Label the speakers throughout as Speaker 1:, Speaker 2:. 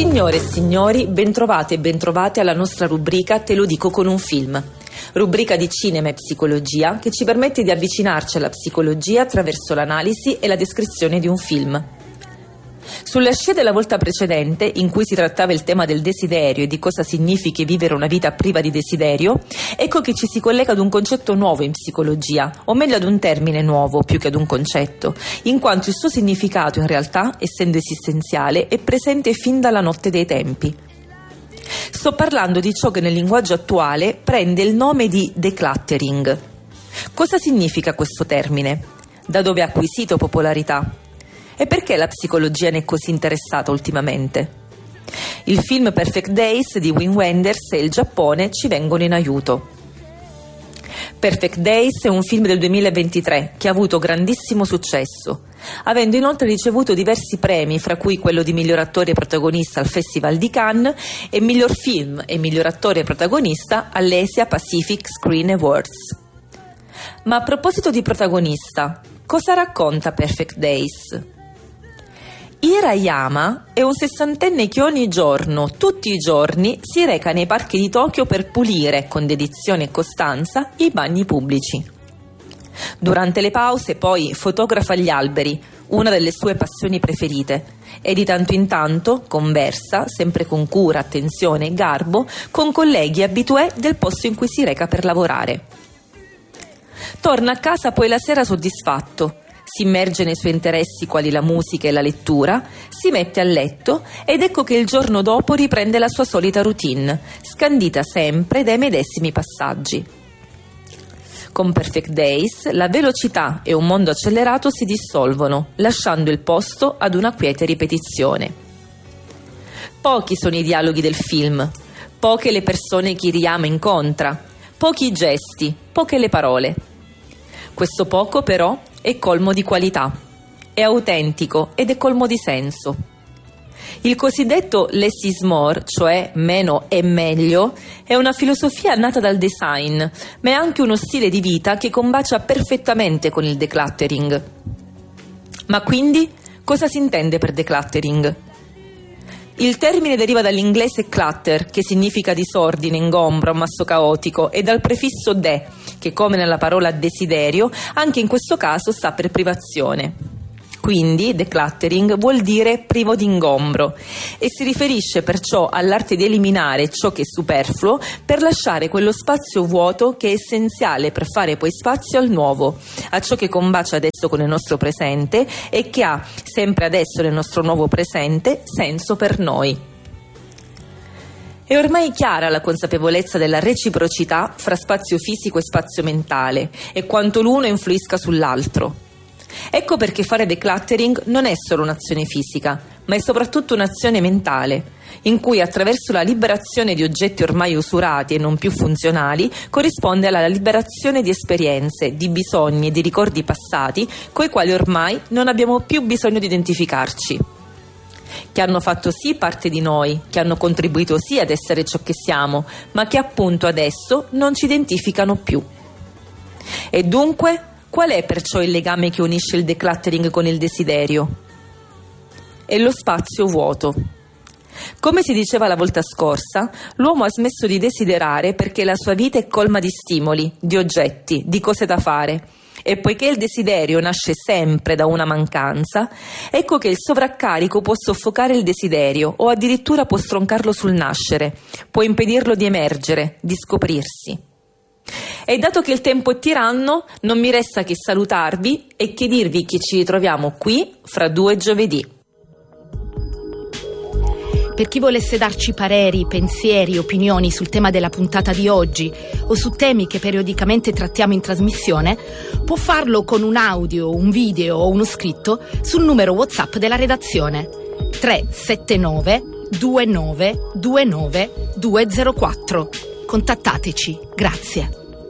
Speaker 1: Signore e signori, bentrovate e bentrovate alla nostra rubrica Te lo dico con un film. Rubrica di cinema e psicologia che ci permette di avvicinarci alla psicologia attraverso l'analisi e la descrizione di un film. Sulla scia della volta precedente, in cui si trattava il tema del desiderio e di cosa significhi vivere una vita priva di desiderio, ecco che ci si collega ad un concetto nuovo in psicologia, o meglio ad un termine nuovo più che ad un concetto, in quanto il suo significato in realtà, essendo esistenziale, è presente fin dalla notte dei tempi. Sto parlando di ciò che nel linguaggio attuale prende il nome di decluttering. Cosa significa questo termine? Da dove ha acquisito popolarità? E perché la psicologia ne è così interessata ultimamente? Il film Perfect Days di Wim Wenders e il Giappone ci vengono in aiuto. Perfect Days è un film del 2023 che ha avuto grandissimo successo, avendo inoltre ricevuto diversi premi, fra cui quello di miglior attore protagonista al Festival di Cannes e miglior film e miglior attore protagonista all'Asia Pacific Screen Awards. Ma a proposito di protagonista, cosa racconta Perfect Days? Hirayama è un 60enne che ogni giorno, tutti i giorni, si reca nei parchi di Tokyo per pulire, con dedizione e costanza, i bagni pubblici. Durante le pause poi fotografa gli alberi, una delle sue passioni preferite, e di tanto in tanto conversa, sempre con cura, attenzione e garbo, con colleghi abitué del posto in cui si reca per lavorare. Torna a casa poi la sera soddisfatto, si immerge nei suoi interessi quali la musica e la lettura, si mette a letto ed ecco che il giorno dopo riprende la sua solita routine, scandita sempre dai medesimi passaggi. Con Perfect Days la velocità e un mondo accelerato si dissolvono, lasciando il posto ad una quiete ripetizione. Pochi sono i dialoghi del film, poche le persone che Hirayama incontra, pochi i gesti, poche le parole. Questo poco però è colmo di qualità, è autentico ed è colmo di senso. Il cosiddetto less is more, cioè meno è meglio, è una filosofia nata dal design, ma è anche uno stile di vita che combacia perfettamente con il decluttering. Ma quindi cosa si intende per decluttering? Il termine deriva dall'inglese clutter, che significa disordine, ingombro, ammasso caotico, e dal prefisso de, che come nella parola desiderio, anche in questo caso sta per privazione. Quindi decluttering vuol dire privo di ingombro e si riferisce perciò all'arte di eliminare ciò che è superfluo per lasciare quello spazio vuoto che è essenziale per fare poi spazio al nuovo, a ciò che combacia adesso con il nostro presente e che ha, sempre adesso nel nostro nuovo presente, senso per noi. È ormai chiara la consapevolezza della reciprocità fra spazio fisico e spazio mentale e quanto l'uno influisca sull'altro. Ecco perché fare decluttering non è solo un'azione fisica, ma è soprattutto un'azione mentale, in cui attraverso la liberazione di oggetti ormai usurati e non più funzionali corrisponde alla liberazione di esperienze, di bisogni e di ricordi passati coi quali ormai non abbiamo più bisogno di identificarci, che hanno fatto sì parte di noi, che hanno contribuito sì ad essere ciò che siamo, ma che appunto adesso non ci identificano più. E dunque, qual è perciò il legame che unisce il decluttering con il desiderio? È lo spazio vuoto. Come si diceva la volta scorsa, l'uomo ha smesso di desiderare perché la sua vita è colma di stimoli, di oggetti, di cose da fare. E poiché il desiderio nasce sempre da una mancanza, ecco che il sovraccarico può soffocare il desiderio o addirittura può stroncarlo sul nascere, può impedirlo di emergere, di scoprirsi. E dato che il tempo è tiranno, non mi resta che salutarvi e che dirvi che ci ritroviamo qui fra 2 giovedì.
Speaker 2: Per chi volesse darci pareri, pensieri, opinioni sul tema della puntata di oggi o su temi che periodicamente trattiamo in trasmissione, può farlo con un audio, un video o uno scritto sul numero WhatsApp della redazione 379 29 29 204. Contattateci, grazie.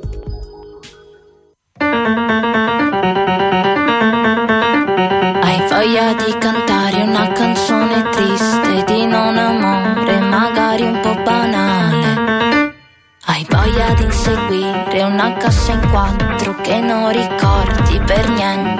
Speaker 3: Hai voglia di cantare una canzone triste di non amore, magari un po' banale. Hai voglia di inseguire una cassa in 4 che non ricordi per niente